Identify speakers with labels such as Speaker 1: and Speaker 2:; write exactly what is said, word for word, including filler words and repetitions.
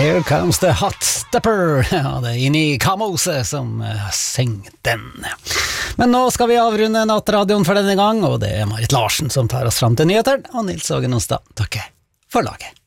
Speaker 1: Here comes the hot stepper. Ja, det er inni Kamose som uh, synger den. Men nå skal vi avrunde nattradioen for denne gang, og det er Marit Larsen som tar oss fram til nyheter, og Nils Åge Nonstad takker for laget.